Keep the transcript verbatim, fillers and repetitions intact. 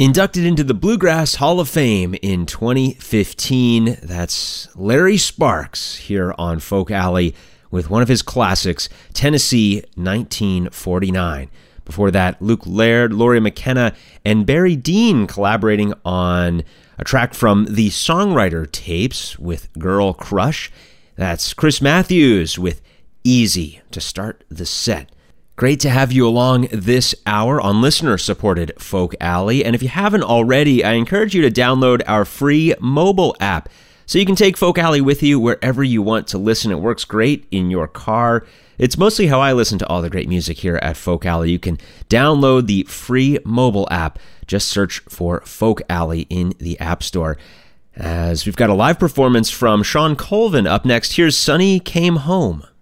Inducted into the Bluegrass Hall of Fame in twenty fifteen, that's Larry Sparks here on Folk Alley with one of his classics, Tennessee nineteen forty-nine. Before that, Luke Laird, Laurie McKenna, and Barry Dean collaborating on a track from the Songwriter Tapes with Girl Crush. That's Chris Matthews with Easy to start the set. Great to have you along this hour on listener-supported Folk Alley. And if you haven't already, I encourage you to download our free mobile app so you can take Folk Alley with you wherever you want to listen. It works great in your car. It's mostly how I listen to all the great music here at Folk Alley. You can download the free mobile app. Just search for Folk Alley in the App Store. As we've got a live performance from Shawn Colvin up next, here's Sonny Came Home.